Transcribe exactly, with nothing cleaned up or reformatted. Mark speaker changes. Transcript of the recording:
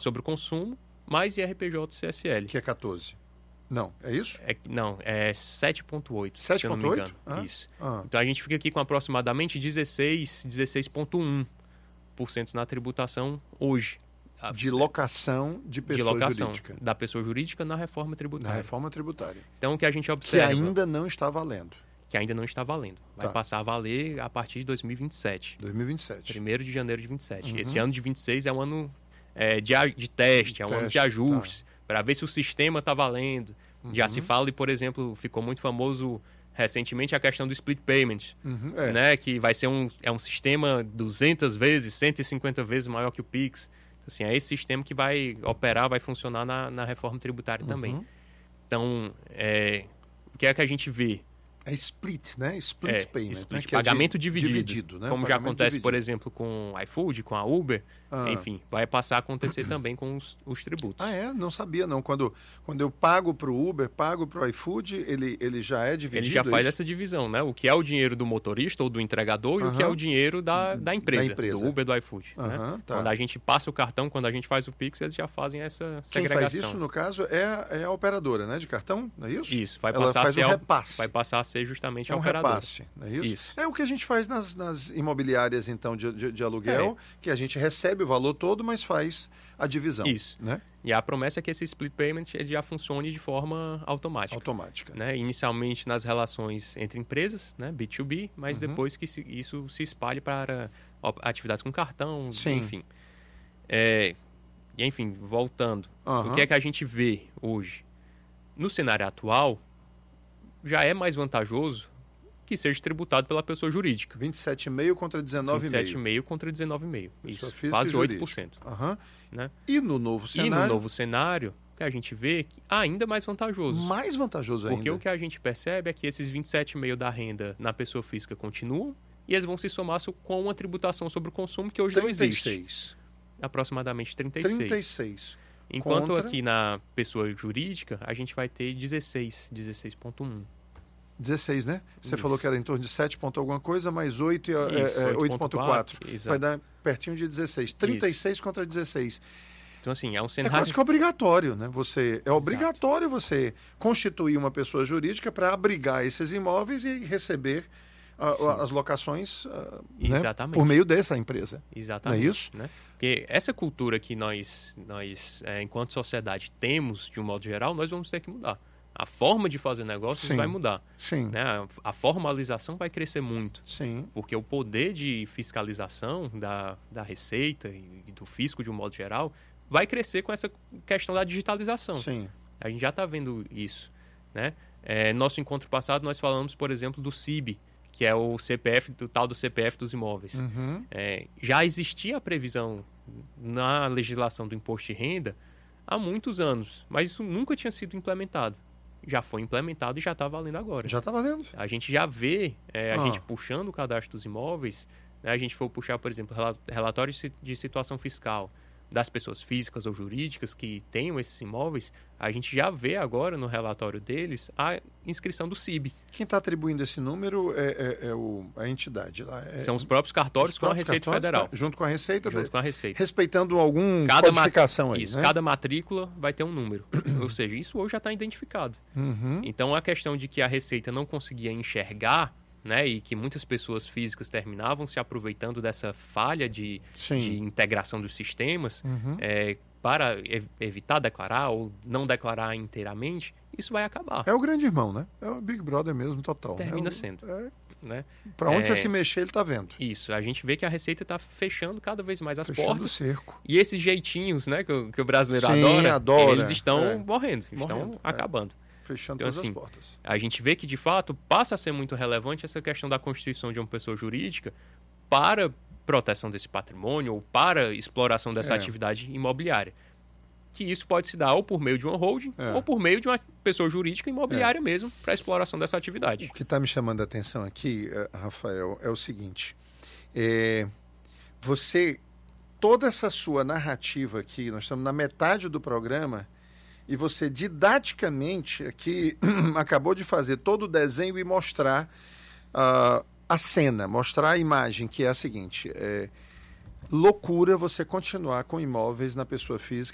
Speaker 1: sobre o consumo, mais I R P J C S L.
Speaker 2: Que é quatorze. Não, é isso?
Speaker 1: É, não, é sete vírgula oito.
Speaker 2: sete vírgula oito?
Speaker 1: Ah? Isso.
Speaker 2: Ah.
Speaker 1: Então a gente fica aqui com aproximadamente dezesseis, dezesseis vírgula um por cento na tributação hoje.
Speaker 2: De locação de pessoa
Speaker 1: de locação
Speaker 2: jurídica.
Speaker 1: Da pessoa jurídica na reforma tributária.
Speaker 2: Na reforma tributária.
Speaker 1: Então o que a gente observa...
Speaker 2: Que ainda não está valendo.
Speaker 1: Que ainda não está valendo. Vai
Speaker 2: tá.
Speaker 1: passar a valer a partir de dois mil e vinte e sete.
Speaker 2: dois mil e vinte e sete.
Speaker 1: primeiro de janeiro de vinte e sete.
Speaker 2: Uhum.
Speaker 1: Esse ano de vinte e seis é um ano é, de, de teste, é um
Speaker 2: teste,
Speaker 1: ano de ajustes,
Speaker 2: tá.
Speaker 1: para ver se o sistema está valendo. Uhum. Já se fala, e, por exemplo, ficou muito famoso recentemente a questão do split payment,
Speaker 2: uhum, é.
Speaker 1: né, que vai ser um, é um sistema duzentas vezes, cento e cinquenta vezes maior que o Pix. Assim, é esse sistema que vai operar, vai funcionar na, na reforma tributária
Speaker 2: uhum.
Speaker 1: também. Então, é, o que é que a gente vê?
Speaker 2: É split, né? Split
Speaker 1: é,
Speaker 2: payment.
Speaker 1: Split,
Speaker 2: né?
Speaker 1: pagamento
Speaker 2: é de,
Speaker 1: dividido.
Speaker 2: dividido né?
Speaker 1: Como
Speaker 2: pagamento
Speaker 1: já acontece,
Speaker 2: dividido.
Speaker 1: por exemplo, com a iFood, com a Uber. Ah. Enfim, vai passar a acontecer também com os, os tributos.
Speaker 2: Ah, é? Não sabia, não. Quando, quando eu pago para o Uber, pago para o iFood, ele, ele já é dividido?
Speaker 1: Ele já faz
Speaker 2: isso?
Speaker 1: essa divisão, né? O que é o dinheiro do motorista ou do entregador
Speaker 2: uh-huh.
Speaker 1: e o que é o dinheiro da, da, empresa,
Speaker 2: da empresa,
Speaker 1: do Uber, do iFood.
Speaker 2: Uh-huh,
Speaker 1: né?
Speaker 2: tá.
Speaker 1: Quando a gente passa o cartão, quando a gente faz o Pix, eles já fazem essa
Speaker 2: Quem
Speaker 1: segregação.
Speaker 2: Quem faz isso, no caso, é, é a operadora, né? De cartão, não é isso?
Speaker 1: Isso. Vai
Speaker 2: Ela
Speaker 1: passar
Speaker 2: faz
Speaker 1: a ser
Speaker 2: um repasse.
Speaker 1: Vai passar a ser justamente
Speaker 2: é
Speaker 1: a
Speaker 2: um
Speaker 1: operadora.
Speaker 2: repasse, não é isso?
Speaker 1: Isso.
Speaker 2: É o que a gente faz nas, nas imobiliárias, então, de, de, de aluguel, é. que a gente recebe o valor todo, mas faz a divisão.
Speaker 1: Isso.
Speaker 2: Né?
Speaker 1: E a promessa é que esse split payment ele já funcione de forma automática.
Speaker 2: Automática.
Speaker 1: Né? Inicialmente nas relações entre empresas, né? B dois B, mas uhum. depois que se, isso se espalhe para atividades com cartão,
Speaker 2: Sim.
Speaker 1: enfim. É, e, enfim, voltando.
Speaker 2: Uhum.
Speaker 1: O que é que a gente vê hoje? No cenário atual, já é mais vantajoso que seja tributado pela pessoa jurídica.
Speaker 2: vinte e sete vírgula cinco contra dezenove vírgula cinco.
Speaker 1: vinte e sete vírgula cinco contra dezenove vírgula cinco. Isso,
Speaker 2: e
Speaker 1: quase oito por cento.
Speaker 2: Uhum.
Speaker 1: Né?
Speaker 2: E no novo cenário?
Speaker 1: E no novo cenário, que a gente vê que ainda mais vantajoso.
Speaker 2: Mais vantajoso ainda.
Speaker 1: Porque o que a gente percebe é que esses vinte e sete vírgula cinco da renda na pessoa física continuam e eles vão se somar com uma tributação sobre o consumo que hoje
Speaker 2: trinta e seis.
Speaker 1: não existe. Aproximadamente trinta e seis.
Speaker 2: trinta e seis.
Speaker 1: Enquanto
Speaker 2: contra...
Speaker 1: aqui na pessoa jurídica, a gente vai ter dezesseis, dezesseis vírgula um.
Speaker 2: dezesseis, né? Você
Speaker 1: Isso.
Speaker 2: falou que era em torno de sete ponto alguma coisa, mais oito,
Speaker 1: Isso,
Speaker 2: é, é, oito vírgula quatro. Vai dar pertinho de dezesseis. trinta e seis
Speaker 1: Isso.
Speaker 2: contra dezesseis.
Speaker 1: Então, assim, é um
Speaker 2: É
Speaker 1: cenário...
Speaker 2: quase que obrigatório, né? Você, é obrigatório Exato. Você constituir uma pessoa jurídica para abrigar esses imóveis e receber uh, as locações uh, né? por meio dessa empresa.
Speaker 1: Exatamente.
Speaker 2: Não é isso?
Speaker 1: Né? Porque essa cultura que nós, nós é, enquanto sociedade, temos, de um modo geral, nós vamos ter que mudar. A forma de fazer negócios
Speaker 2: Sim.
Speaker 1: vai mudar.
Speaker 2: Sim.
Speaker 1: Né? A, a formalização vai crescer muito.
Speaker 2: Sim.
Speaker 1: Porque o poder de fiscalização da, da Receita e, e do fisco, de um modo geral, vai crescer com essa questão da digitalização.
Speaker 2: Sim.
Speaker 1: A gente já está vendo isso. Né? É, nosso encontro passado, nós falamos, por exemplo, do C I B, que é o C P F, do tal do C P F dos imóveis.
Speaker 2: Uhum.
Speaker 1: É, já existia a previsão na legislação do imposto de renda há muitos anos, mas isso nunca tinha sido implementado. Já foi implementado e já está valendo agora.
Speaker 2: Já está valendo.
Speaker 1: A gente já vê é, a
Speaker 2: ah.
Speaker 1: gente puxando o cadastro dos imóveis, né, a gente for puxar, por exemplo, relatório de situação fiscal das pessoas físicas ou jurídicas que tenham esses imóveis, a gente já vê agora no relatório deles a inscrição do C I B.
Speaker 2: Quem está atribuindo esse número é, é, é o, a entidade lá. É,
Speaker 1: São os próprios cartórios os próprios com a Receita Federal.
Speaker 2: Tá, junto com a Receita.
Speaker 1: Junto com a Receita.
Speaker 2: Respeitando alguma
Speaker 1: cada
Speaker 2: codificação aí,
Speaker 1: isso,
Speaker 2: né?
Speaker 1: Cada matrícula vai ter um número. Ou seja, isso hoje já está identificado.
Speaker 2: Uhum.
Speaker 1: Então, a questão de que a Receita não conseguia enxergar, né, e que muitas pessoas físicas terminavam se aproveitando dessa falha de, de integração dos sistemas
Speaker 2: uhum.
Speaker 1: é, para ev- evitar declarar ou não declarar inteiramente, isso vai acabar.
Speaker 2: É o grande irmão, né? É o Big Brother mesmo, total.
Speaker 1: Termina
Speaker 2: é o,
Speaker 1: sendo.
Speaker 2: É...
Speaker 1: Né?
Speaker 2: Para onde
Speaker 1: é...
Speaker 2: você se mexer, ele está vendo.
Speaker 1: Isso. A gente vê que a Receita está fechando cada vez mais as
Speaker 2: fechando
Speaker 1: portas.
Speaker 2: o cerco.
Speaker 1: E esses jeitinhos, né, que o, que o brasileiro
Speaker 2: Sim,
Speaker 1: adora,
Speaker 2: adora,
Speaker 1: eles estão
Speaker 2: é.
Speaker 1: morrendo,
Speaker 2: morrendo,
Speaker 1: estão acabando.
Speaker 2: É. Fechando
Speaker 1: então,
Speaker 2: todas
Speaker 1: assim,
Speaker 2: as portas.
Speaker 1: A gente vê que, de fato, passa a ser muito relevante essa questão da constituição de uma pessoa jurídica para proteção desse patrimônio ou para exploração dessa
Speaker 2: é.
Speaker 1: atividade imobiliária. Que isso pode se dar ou por meio de uma holding
Speaker 2: é.
Speaker 1: ou por meio de uma pessoa jurídica imobiliária
Speaker 2: é.
Speaker 1: mesmo para a exploração dessa atividade.
Speaker 2: O que está me chamando a atenção aqui, Rafael, é o seguinte. É, você, toda essa sua narrativa aqui, nós estamos na metade do programa, e você didaticamente aqui acabou de fazer todo o desenho e mostrar uh, a cena, mostrar a imagem, que é a seguinte, é loucura você continuar com imóveis na pessoa física